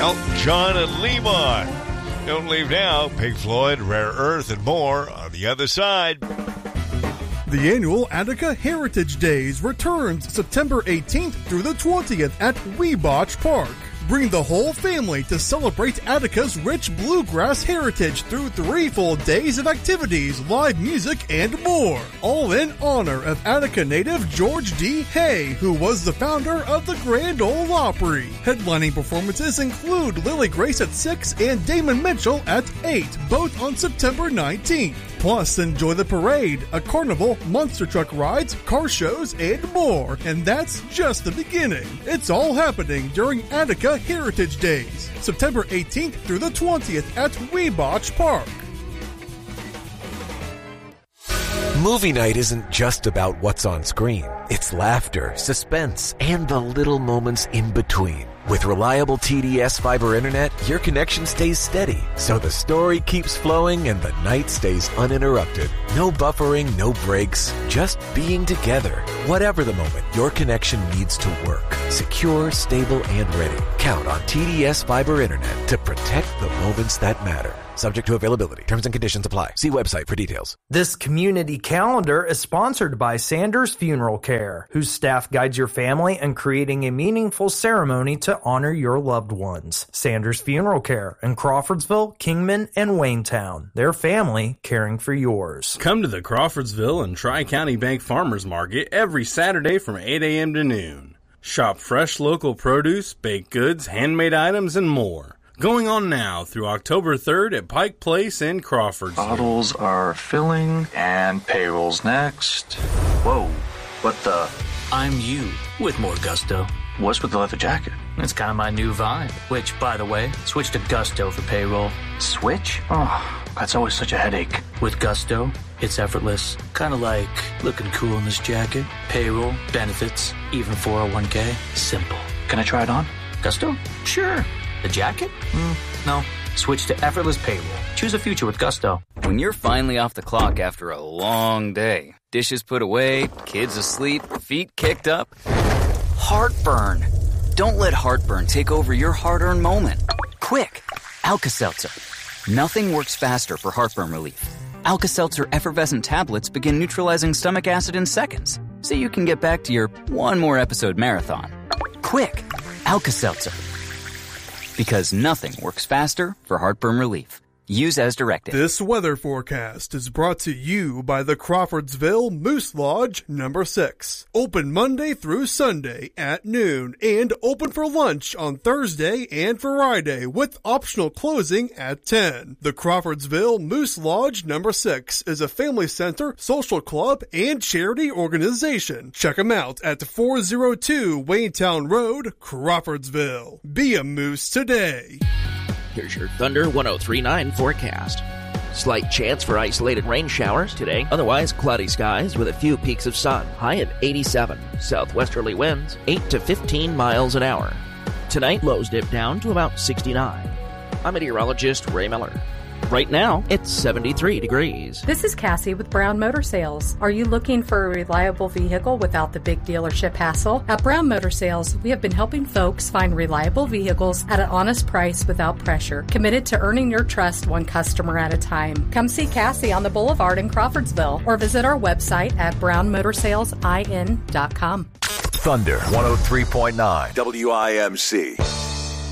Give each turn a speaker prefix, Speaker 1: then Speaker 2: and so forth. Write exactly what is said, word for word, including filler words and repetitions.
Speaker 1: Elton John and Lemon. Don't leave now. Pink Floyd, Rare Earth, and more on the other side.
Speaker 2: The annual Attica Heritage Days returns September eighteenth through the twentieth at Weebotch Park. Bring the whole family to celebrate Attica's rich bluegrass heritage through three full days of activities, live music, and more. All in honor of Attica native George D. Hay, who was the founder of the Grand Ole Opry. Headlining performances include Lily Grace at six and Damon Mitchell at eight, both on September nineteenth. Plus, enjoy the parade, a carnival, monster truck rides, car shows, and more. And that's just the beginning. It's all happening during Attica Heritage Days, September eighteenth through the twentieth at Weebotch Park.
Speaker 3: Movie night isn't just about what's on screen. It's laughter, suspense, and the little moments in between. With reliable T D S fiber internet, your connection stays steady, so the story keeps flowing and the night stays uninterrupted. No buffering, no breaks, just being together. Whatever the moment, your connection needs to work. Secure, stable, and ready. Count on T D S fiber internet to protect the moments that matter. Subject to availability. Terms and conditions apply. See website for details.
Speaker 4: This community calendar is sponsored by Sanders Funeral Care, whose staff guides your family in creating a meaningful ceremony to honor your loved ones. Sanders Funeral Care in Crawfordsville, Kingman, and Waynetown. Their family caring for yours.
Speaker 5: Come to the Crawfordsville and Tri-County Bank Farmers Market every Saturday from eight a.m. to noon. Shop fresh local produce, baked goods, handmade items, and more. Going on now through October third at Pike Place in Crawfordsville.
Speaker 6: Bottles are filling and payroll's next. Whoa, what the?
Speaker 7: I'm you with more gusto.
Speaker 6: What's with the leather jacket?
Speaker 7: It's kind of my new vibe, which, by the way, switch to Gusto for payroll.
Speaker 6: Switch? Oh, that's always such a headache.
Speaker 7: With Gusto, it's effortless. Kind of like looking cool in this jacket. Payroll, benefits, even four oh one k. Simple.
Speaker 6: Can I try it on?
Speaker 7: Gusto? Sure. The jacket? Mm, no. Switch to effortless payroll. Choose a future with Gusto.
Speaker 8: When you're finally off the clock after a long day, dishes put away, kids asleep, feet kicked up, heartburn. Don't let heartburn take over your hard-earned moment. Quick, Alka-Seltzer. Nothing works faster for heartburn relief. Alka-Seltzer effervescent tablets begin neutralizing stomach acid in seconds, so you can get back to your one more episode marathon. Quick, Alka-Seltzer. Because nothing works faster for heartburn relief. Use as directed.
Speaker 2: This weather forecast is brought to you by the Crawfordsville Moose Lodge number six. Open Monday through Sunday at noon and open for lunch on Thursday and Friday with optional closing at ten. The Crawfordsville Moose Lodge number six is a family center, social club, and charity organization. Check them out at four oh two Waynetown Road, Crawfordsville. Be a moose today.
Speaker 9: Here's your Thunder one oh three point nine forecast. Slight chance for isolated rain showers today. Otherwise, cloudy skies with a few peaks of sun. High at eighty-seven. Southwesterly winds, eight to fifteen miles an hour. Tonight, lows dip down to about sixty-nine. I'm meteorologist Ray Miller. Right now, it's seventy-three degrees.
Speaker 10: This is Cassie with Brown Motor Sales. Are you looking for a reliable vehicle without the big dealership hassle? At Brown Motor Sales, we have been helping folks find reliable vehicles at an honest price without pressure, committed to earning your trust one customer at a time. Come see Cassie on the Boulevard in Crawfordsville or visit our website at brown motor sales in dot com.
Speaker 11: Thunder one oh three point nine W I M C.